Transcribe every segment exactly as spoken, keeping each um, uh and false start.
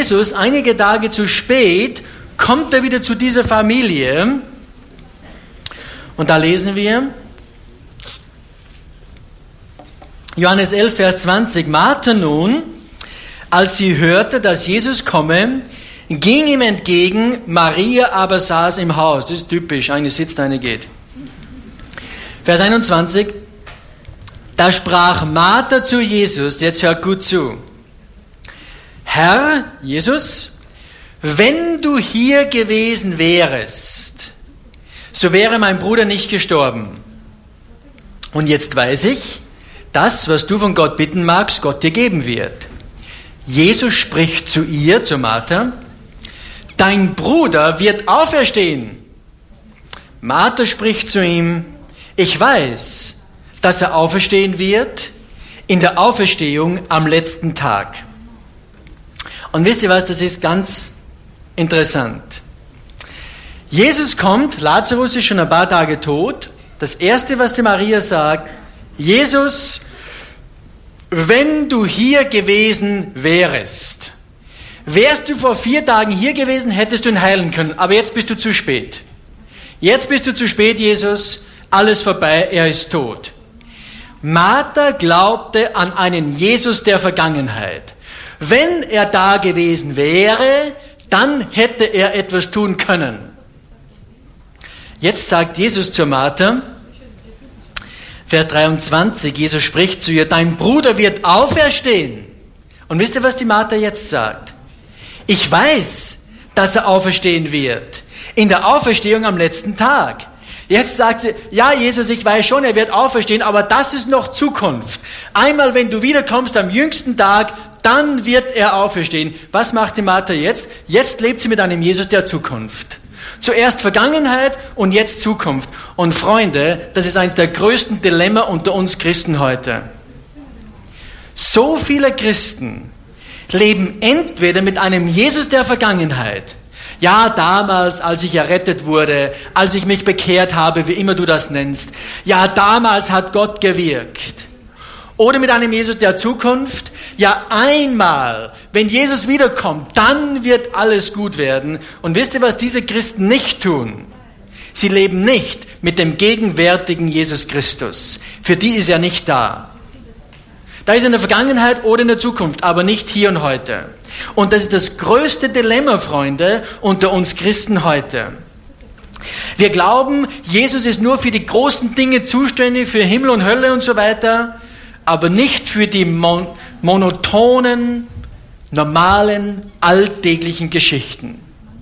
Jesus einige Tage zu spät kommt er wieder zu dieser Familie. Und da lesen wir, Johannes elf, Vers zwanzig, Martha nun, als sie hörte, dass Jesus komme, ging ihm entgegen, Maria aber saß im Haus. Das ist typisch, eine sitzt, eine geht. Vers einundzwanzig, da sprach Martha zu Jesus, jetzt hört gut zu, Herr, Jesus, wenn du hier gewesen wärest, so wäre mein Bruder nicht gestorben. Und jetzt weiß ich, das, was du von Gott bitten magst, Gott dir geben wird. Jesus spricht zu ihr, zu Martha, dein Bruder wird auferstehen. Martha spricht zu ihm, ich weiß, dass er auferstehen wird in der Auferstehung am letzten Tag. Und wisst ihr was, das ist ganz interessant. Jesus kommt, Lazarus ist schon ein paar Tage tot. Das Erste, was die Maria sagt, Jesus, wenn du hier gewesen wärest, wärst du vor vier Tagen hier gewesen, hättest du ihn heilen können, aber jetzt bist du zu spät. Jetzt bist du zu spät, Jesus, alles vorbei, er ist tot. Martha glaubte an einen Jesus der Vergangenheit. Wenn er da gewesen wäre, dann hätte er etwas tun können. Jetzt sagt Jesus zur Martha, Vers dreiundzwanzig, Jesus spricht zu ihr, dein Bruder wird auferstehen. Und wisst ihr, was die Martha jetzt sagt? Ich weiß, dass er auferstehen wird. In der Auferstehung am letzten Tag. Jetzt sagt sie, ja Jesus, ich weiß schon, er wird auferstehen, aber das ist noch Zukunft. Einmal, wenn du wiederkommst am jüngsten Tag, dann wird er auferstehen. Was macht die Martha jetzt? Jetzt lebt sie mit einem Jesus der Zukunft. Zuerst Vergangenheit und jetzt Zukunft. Und Freunde, das ist eines der größten Dilemma unter uns Christen heute. So viele Christen leben entweder mit einem Jesus der Vergangenheit, ja, damals, als ich errettet wurde, als ich mich bekehrt habe, wie immer du das nennst, ja, damals hat Gott gewirkt. Oder mit einem Jesus der Zukunft, ja, einmal, wenn Jesus wiederkommt, dann wird alles gut werden. Und wisst ihr, was diese Christen nicht tun? Sie leben nicht mit dem gegenwärtigen Jesus Christus. Für die ist er nicht da. Da ist er in der Vergangenheit oder in der Zukunft, aber nicht hier und heute. Und das ist das größte Dilemma, Freunde, unter uns Christen heute. Wir glauben, Jesus ist nur für die großen Dinge zuständig, für Himmel und Hölle und so weiter, aber nicht für die mon- monotonen, normalen, alltäglichen Geschichten.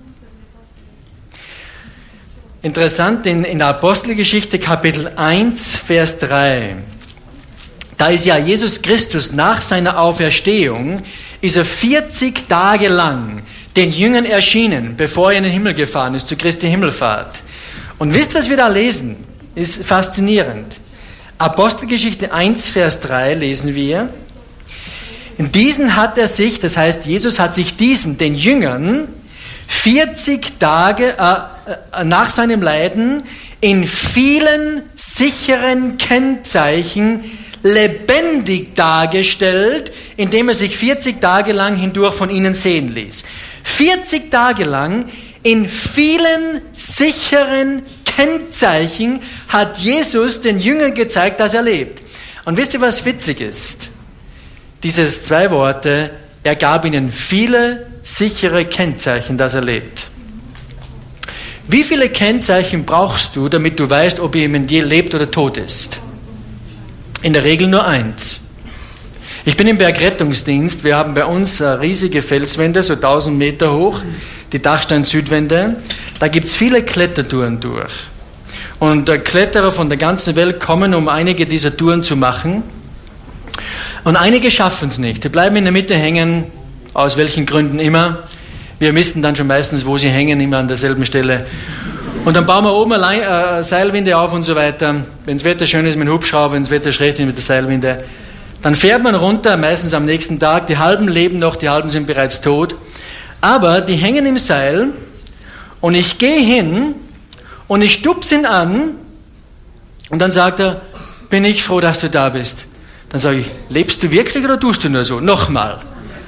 Interessant, in, in der Apostelgeschichte Kapitel eins, Vers drei, da ist ja Jesus Christus nach seiner Auferstehung, ist er vierzig Tage lang den Jüngern erschienen, bevor er in den Himmel gefahren ist, zu Christi Himmelfahrt. Und wisst, was wir da lesen? Ist faszinierend. Apostelgeschichte eins, Vers drei lesen wir, in diesen hat er sich, das heißt, Jesus hat sich diesen, den Jüngern, vierzig Tage äh, nach seinem Leiden in vielen sicheren Kennzeichen lebendig dargestellt, indem er sich vierzig Tage lang hindurch von ihnen sehen ließ. vierzig Tage lang in vielen sicheren Kennzeichen hat Jesus den Jüngern gezeigt, dass er lebt. Und wisst ihr, was witzig ist? Dieses zwei Worte, er gab ihnen viele sichere Kennzeichen, dass er lebt. Wie viele Kennzeichen brauchst du, damit du weißt, ob jemand je lebt oder tot ist? In der Regel nur eins. Ich bin im Bergrettungsdienst. Wir haben bei uns eine riesige Felswände, so tausend Meter hoch, die Dachstein-Südwände. Da gibt es viele Klettertouren durch. Und Kletterer von der ganzen Welt kommen, um einige dieser Touren zu machen. Und einige schaffen es nicht. Die bleiben in der Mitte hängen, aus welchen Gründen immer. Wir wissen dann schon meistens, wo sie hängen, immer an derselben Stelle. Und dann bauen wir oben eine äh, Seilwinde auf und so weiter. Wenn das Wetter schön ist mit dem Hubschrauber, wenn das Wetter schlecht ist mit der Seilwinde. Dann fährt man runter, meistens am nächsten Tag. Die halben leben noch, die halben sind bereits tot. Aber die hängen im Seil und ich gehe hin und ich stupse ihn an und dann sagt er, bin ich froh, dass du da bist. Dann sage ich, lebst du wirklich oder tust du nur so? Nochmal.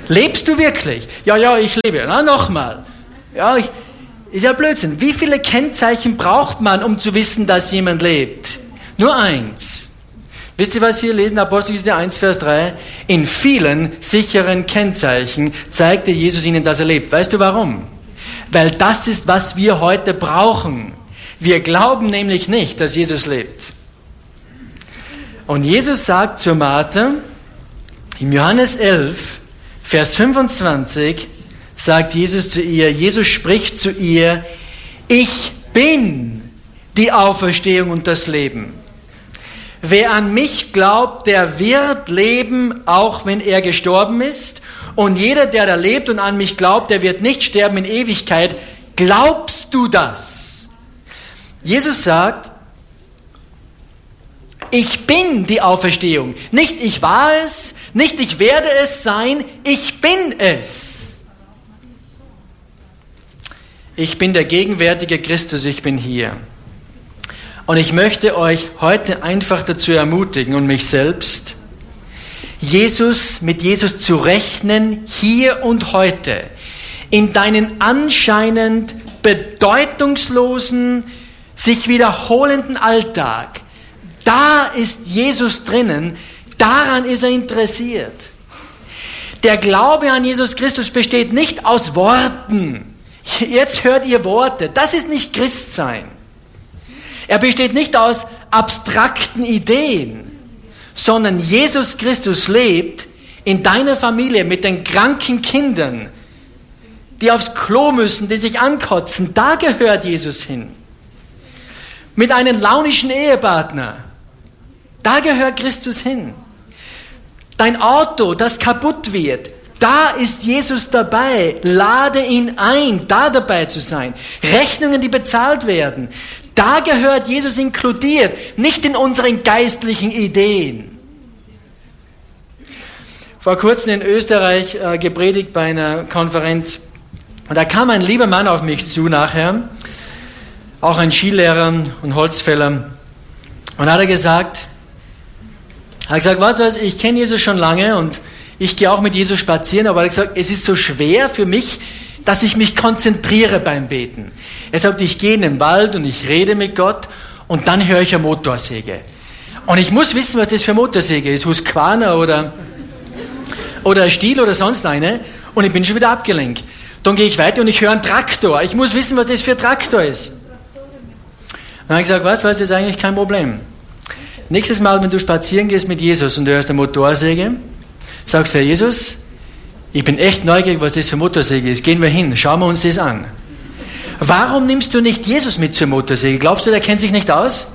Lebst du wirklich? Ja, ja, ich lebe. Na, nochmal. Ja, ich, ist ja Blödsinn. Wie viele Kennzeichen braucht man, um zu wissen, dass jemand lebt? Nur eins. Wisst ihr, was wir lesen? Apostelgeschichte eins, Vers drei. In vielen sicheren Kennzeichen zeigte Jesus ihnen, dass er lebt. Weißt du warum? Weil das ist, was wir heute brauchen. Wir glauben nämlich nicht, dass Jesus lebt. Und Jesus sagt zur Martha, im Johannes elf, Vers fünfundzwanzig, sagt Jesus zu ihr, Jesus spricht zu ihr, ich bin die Auferstehung und das Leben. Wer an mich glaubt, der wird leben, auch wenn er gestorben ist. Und jeder, der da lebt und an mich glaubt, der wird nicht sterben in Ewigkeit. Glaubst du das? Jesus sagt, ich bin die Auferstehung. Nicht ich war es, nicht ich werde es sein, ich bin es. Ich bin der gegenwärtige Christus, ich bin hier. Und ich möchte euch heute einfach dazu ermutigen und mich selbst, Jesus, mit Jesus zu rechnen, hier und heute, in deinen anscheinend bedeutungslosen, sich wiederholenden Alltag. Da ist Jesus drinnen, daran ist er interessiert. Der Glaube an Jesus Christus besteht nicht aus Worten. Jetzt hört ihr Worte, das ist nicht Christsein. Er besteht nicht aus abstrakten Ideen, sondern Jesus Christus lebt in deiner Familie mit den kranken Kindern, die aufs Klo müssen, die sich ankotzen. Da gehört Jesus hin. Mit einem launischen Ehepartner, da gehört Christus hin. Dein Auto, das kaputt wird, da ist Jesus dabei. Lade ihn ein, da dabei zu sein. Rechnungen, die bezahlt werden, da gehört Jesus inkludiert, nicht in unseren geistlichen Ideen. Vor kurzem in Österreich äh, gepredigt bei einer Konferenz und da kam ein lieber Mann auf mich zu nachher, auch ein Skilehrer und Holzfäller, und hat er gesagt, hat gesagt, was weiß ich, kenne Jesus schon lange und ich gehe auch mit Jesus spazieren, aber er hat gesagt, es ist so schwer für mich, dass ich mich konzentriere beim Beten. Er sagt, ich gehe in den Wald und ich rede mit Gott und dann höre ich eine Motorsäge. Und ich muss wissen, was das für eine Motorsäge ist, Husqvarna oder, oder ein Stihl oder sonst eine, und ich bin schon wieder abgelenkt. Dann gehe ich weiter und ich höre einen Traktor. Ich muss wissen, was das für ein Traktor ist. Und dann habe ich gesagt, was, was, das ist eigentlich kein Problem. Nächstes Mal, wenn du spazieren gehst mit Jesus und du hörst eine Motorsäge, sagst du, Herr Jesus, ich bin echt neugierig, was das für eine Motorsäge ist. Gehen wir hin, schauen wir uns das an. Warum nimmst du nicht Jesus mit zur Motorsäge? Glaubst du, der kennt sich nicht aus?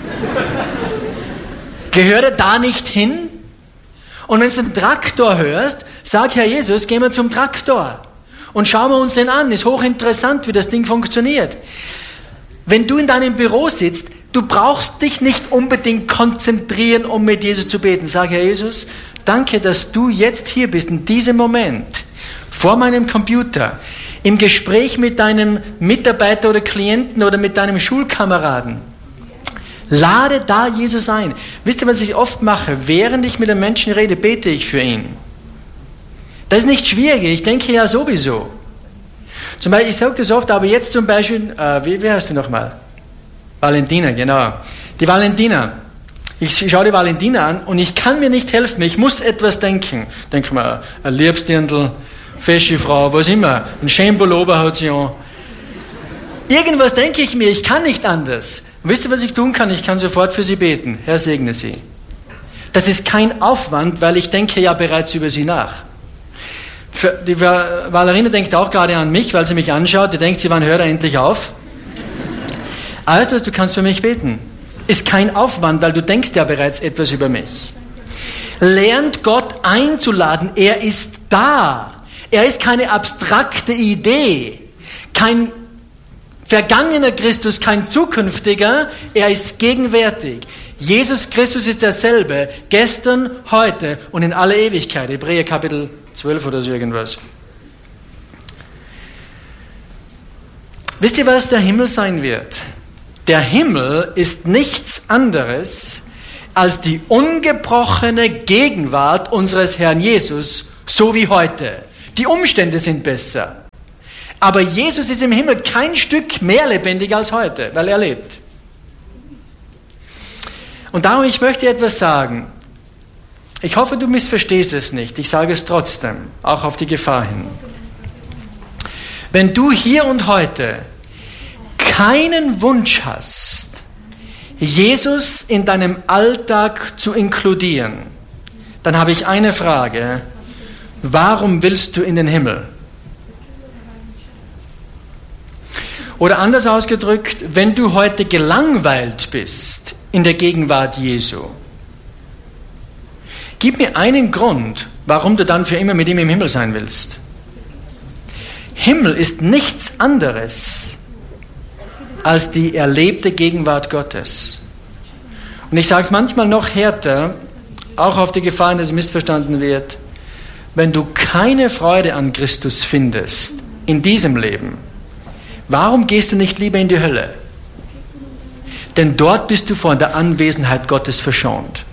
Gehört er da nicht hin? Und wenn du einen Traktor hörst, sag, Herr Jesus, gehen wir zum Traktor und schauen wir uns den an. Ist hochinteressant, wie das Ding funktioniert. Wenn du in deinem Büro sitzt, du brauchst dich nicht unbedingt konzentrieren, um mit Jesus zu beten. Sag, Herr Jesus, danke, dass du jetzt hier bist, in diesem Moment, vor meinem Computer, im Gespräch mit deinem Mitarbeiter oder Klienten oder mit deinem Schulkameraden. Lade da Jesus ein. Wisst ihr, was ich oft mache? Während ich mit einem Menschen rede, bete ich für ihn. Das ist nicht schwierig, ich denke ja sowieso. Zum Beispiel, ich sage das oft, aber jetzt zum Beispiel, äh, wie, wie heißt du nochmal? Valentina, genau. Die Valentina. Ich schaue die Valentina an und ich kann mir nicht helfen. Ich muss etwas denken. Denk mal, ein Liebsdirndl, fesche Frau, was immer. Ein Scheinpullover hat sie an. Irgendwas denke ich mir, ich kann nicht anders. Und wisst ihr, was ich tun kann? Ich kann sofort für sie beten. Herr, segne sie. Das ist kein Aufwand, weil ich denke ja bereits über sie nach. Für die Valerina denkt auch gerade an mich, weil sie mich anschaut. Die denkt, sie, wann hört er endlich auf? Also, du kannst für mich beten. Ist kein Aufwand, weil du denkst ja bereits etwas über mich. Lernt Gott einzuladen. Er ist da. Er ist keine abstrakte Idee. Kein vergangener Christus, kein zukünftiger. Er ist gegenwärtig. Jesus Christus ist derselbe. Gestern, heute und in aller Ewigkeit. Hebräer Kapitel zwölf oder so irgendwas. Wisst ihr, was der Himmel sein wird? Der Himmel ist nichts anderes als die ungebrochene Gegenwart unseres Herrn Jesus, so wie heute. Die Umstände sind besser. Aber Jesus ist im Himmel kein Stück mehr lebendig als heute, weil er lebt. Und darum, ich möchte etwas sagen. Ich hoffe, du missverstehst es nicht. Ich sage es trotzdem, auch auf die Gefahr hin. Wenn du hier und heute keinen Wunsch hast, Jesus in deinem Alltag zu inkludieren, dann habe ich eine Frage. Warum willst du in den Himmel? Oder anders ausgedrückt, wenn du heute gelangweilt bist in der Gegenwart Jesu, gib mir einen Grund, warum du dann für immer mit ihm im Himmel sein willst. Himmel ist nichts anderes als die erlebte Gegenwart Gottes. Und ich sage es manchmal noch härter, auch auf die Gefahr hin, dass es missverstanden wird, wenn du keine Freude an Christus findest in diesem Leben, warum gehst du nicht lieber in die Hölle? Denn dort bist du von der Anwesenheit Gottes verschont.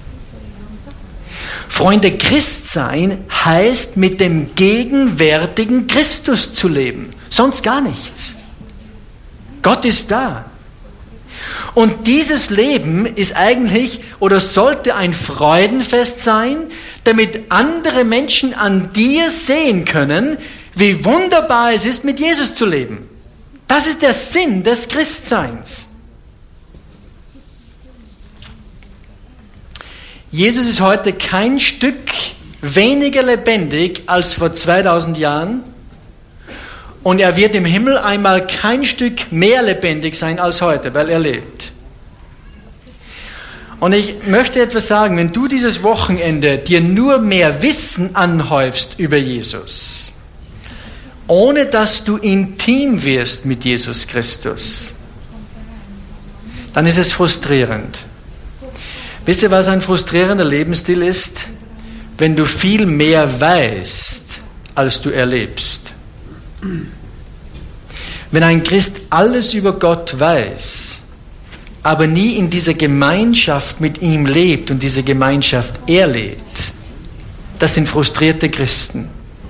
Freunde, Christsein heißt, mit dem gegenwärtigen Christus zu leben. Sonst gar nichts. Gott ist da. Und dieses Leben ist eigentlich oder sollte ein Freudenfest sein, damit andere Menschen an dir sehen können, wie wunderbar es ist, mit Jesus zu leben. Das ist der Sinn des Christseins. Jesus ist heute kein Stück weniger lebendig als vor zweitausend Jahren und er wird im Himmel einmal kein Stück mehr lebendig sein als heute, weil er lebt. Und ich möchte etwas sagen, wenn du dieses Wochenende dir nur mehr Wissen anhäufst über Jesus, ohne dass du intim wirst mit Jesus Christus, dann ist es frustrierend. Wisst ihr, was ein frustrierender Lebensstil ist? Wenn du viel mehr weißt, als du erlebst. Wenn ein Christ alles über Gott weiß, aber nie in dieser Gemeinschaft mit ihm lebt und diese Gemeinschaft erlebt, das sind frustrierte Christen.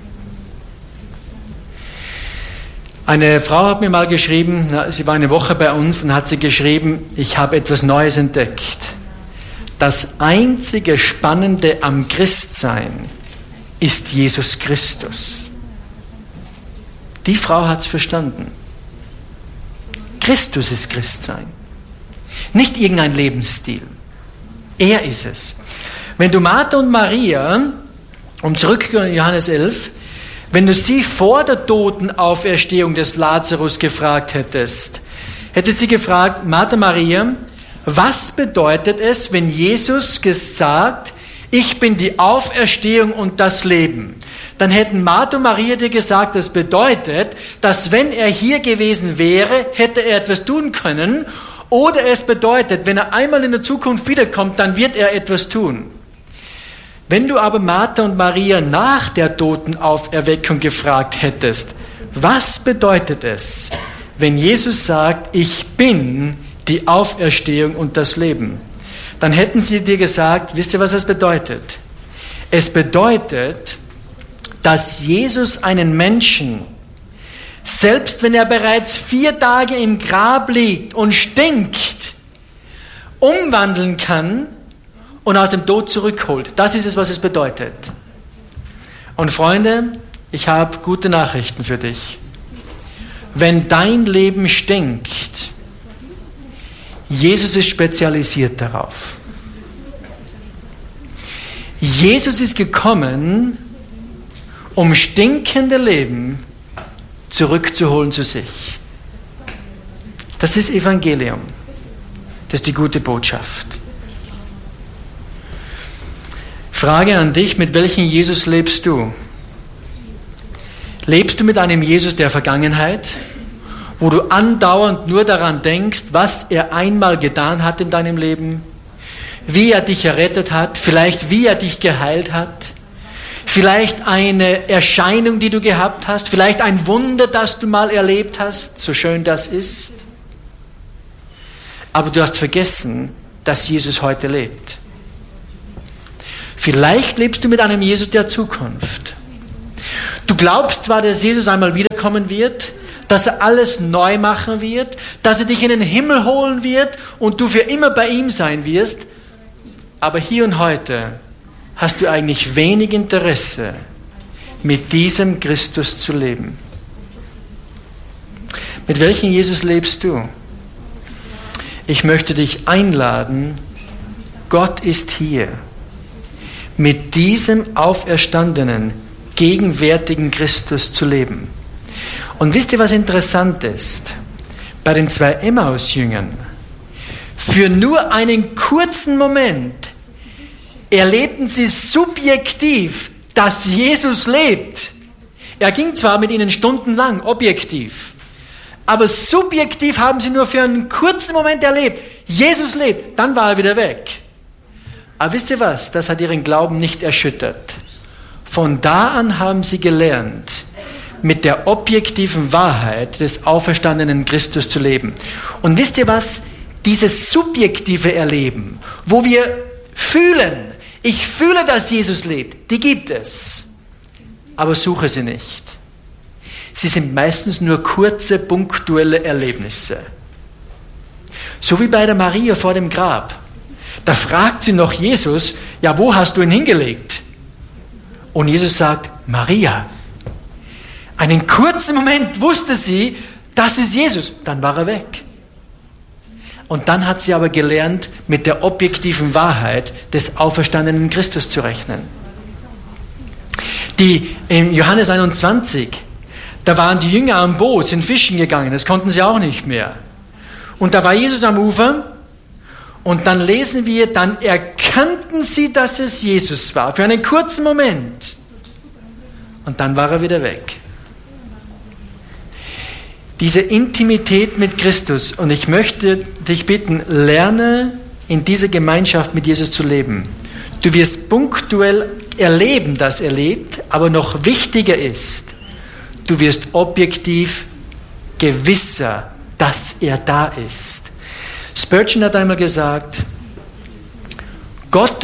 Eine Frau hat mir mal geschrieben, sie war eine Woche bei uns und hat sie geschrieben, ich habe etwas Neues entdeckt. Das einzige Spannende am Christsein ist Jesus Christus. Die Frau hat es verstanden. Christus ist Christsein. Nicht irgendein Lebensstil. Er ist es. Wenn du Martha und Maria, um zurückzugehen in Johannes elf, wenn du sie vor der Totenauferstehung des Lazarus gefragt hättest, hättest sie gefragt, Martha, Maria, was bedeutet es, wenn Jesus gesagt, ich bin die Auferstehung und das Leben? Dann hätten Martha und Maria dir gesagt, das bedeutet, dass wenn er hier gewesen wäre, hätte er etwas tun können. Oder es bedeutet, wenn er einmal in der Zukunft wiederkommt, dann wird er etwas tun. Wenn du aber Martha und Maria nach der Totenauferweckung gefragt hättest, was bedeutet es, wenn Jesus sagt, ich bin die Auferstehung und das Leben, dann hätten sie dir gesagt, wisst ihr, was das bedeutet? Es bedeutet, dass Jesus einen Menschen, selbst wenn er bereits vier Tage im Grab liegt und stinkt, umwandeln kann und aus dem Tod zurückholt. Das ist es, was es bedeutet. Und Freunde, ich habe gute Nachrichten für dich. Wenn dein Leben stinkt, Jesus ist spezialisiert darauf. Jesus ist gekommen, um stinkende Leben zurückzuholen zu sich. Das ist Evangelium. Das ist die gute Botschaft. Frage an dich, mit welchem Jesus lebst du? Lebst du mit einem Jesus der Vergangenheit, wo du andauernd nur daran denkst, was er einmal getan hat in deinem Leben, wie er dich errettet hat, vielleicht wie er dich geheilt hat, vielleicht eine Erscheinung, die du gehabt hast, vielleicht ein Wunder, das du mal erlebt hast, so schön das ist. Aber du hast vergessen, dass Jesus heute lebt. Vielleicht lebst du mit einem Jesus der Zukunft. Du glaubst zwar, dass Jesus einmal wiederkommen wird, dass er alles neu machen wird, dass er dich in den Himmel holen wird und du für immer bei ihm sein wirst, aber hier und heute hast du eigentlich wenig Interesse, mit diesem Christus zu leben. Mit welchem Jesus lebst du? Ich möchte dich einladen, Gott ist hier, mit diesem auferstandenen, gegenwärtigen Christus zu leben. Und wisst ihr, was interessant ist? Bei den zwei Emmaus-Jüngern, für nur einen kurzen Moment erlebten sie subjektiv, dass Jesus lebt. Er ging zwar mit ihnen stundenlang, objektiv, aber subjektiv haben sie nur für einen kurzen Moment erlebt, Jesus lebt, dann war er wieder weg. Aber wisst ihr was? Das hat ihren Glauben nicht erschüttert. Von da an haben sie gelernt, mit der objektiven Wahrheit des auferstandenen Christus zu leben. Und wisst ihr was? Dieses subjektive Erleben, wo wir fühlen, ich fühle, dass Jesus lebt, die gibt es. Aber suche sie nicht. Sie sind meistens nur kurze, punktuelle Erlebnisse. So wie bei der Maria vor dem Grab. Da fragt sie noch Jesus, ja, wo hast du ihn hingelegt? Und Jesus sagt, Maria. Einen kurzen Moment wusste sie, das ist Jesus. Dann war er weg. Und dann hat sie aber gelernt, mit der objektiven Wahrheit des auferstandenen Christus zu rechnen. Die in Johannes einundzwanzig, da waren die Jünger am Boot, sind fischen gegangen, das konnten sie auch nicht mehr. Und da war Jesus am Ufer und dann lesen wir, dann erkannten sie, dass es Jesus war, für einen kurzen Moment. Und dann war er wieder weg. Diese Intimität mit Christus, und ich möchte dich bitten, lerne in dieser Gemeinschaft mit Jesus zu leben. Du wirst punktuell erleben, dass er lebt, aber noch wichtiger ist, du wirst objektiv gewisser, dass er da ist. Spurgeon hat einmal gesagt, Gott